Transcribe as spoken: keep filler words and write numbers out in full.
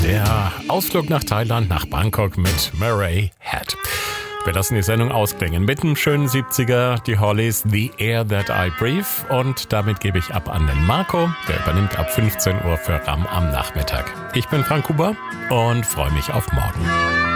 Der Ausflug nach Thailand, nach Bangkok mit Murray Head. Wir lassen die Sendung ausklingen mit einem schönen siebziger, die Hollies, The Air That I Breathe. Und damit gebe ich ab an den Marco, der übernimmt ab fünfzehn Uhr für RAM am Nachmittag. Ich bin Frank Huber und freue mich auf morgen.